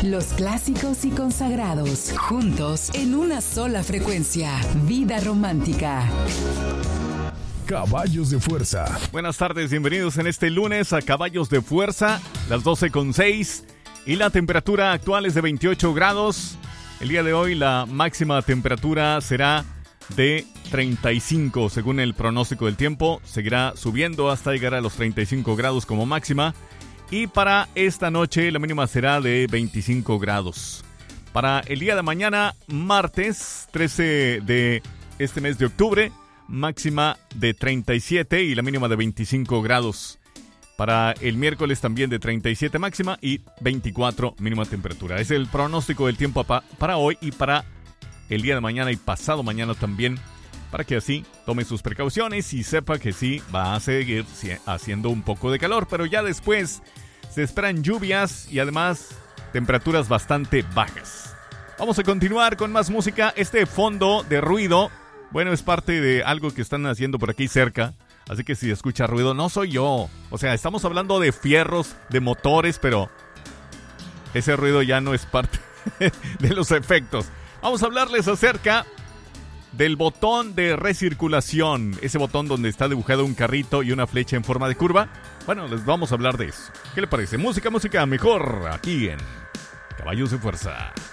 Los clásicos y consagrados, juntos en una sola frecuencia. Vida romántica. Caballos de Fuerza. Buenas tardes, bienvenidos en este lunes a Caballos de Fuerza, las 12:06 y la temperatura actual es de 28 grados. El día de hoy la máxima temperatura será de 35 según el pronóstico del tiempo. Seguirá subiendo hasta llegar a los 35 grados como máxima. Y para esta noche la mínima será de 25 grados. Para el día de mañana, martes 13 de este mes de octubre, máxima de 37 y la mínima de 25 grados. Para el miércoles también de 37 máxima y 24 mínima temperatura. Es el pronóstico del tiempo para hoy y para el día de mañana y pasado mañana también. Para que así tome sus precauciones y sepa que sí va a seguir haciendo un poco de calor. Pero ya después se esperan lluvias y además temperaturas bastante bajas. Vamos a continuar con más música. Este fondo de ruido, bueno, es parte de algo que están haciendo por aquí cerca. Así que si escucha ruido, no soy yo. O sea, estamos hablando de fierros, de motores, pero ese ruido ya no es parte de los efectos. Vamos a hablarles acerca del botón de recirculación. Ese botón donde está dibujado un carrito y una flecha en forma de curva. Bueno, les vamos a hablar de eso. ¿Qué le parece? Música, mejor aquí en Caballos de Fuerza.